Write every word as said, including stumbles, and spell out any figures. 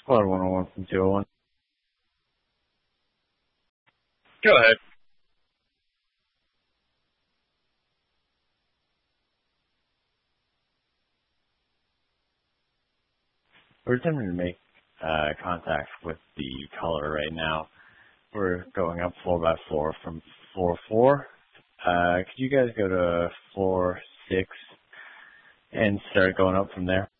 Squad one oh one from two oh one. Go ahead. We're attempting to make uh, contact with the caller right now. We're going up floor by floor from floor four. Uh, could you guys go to floor six and start going up from there?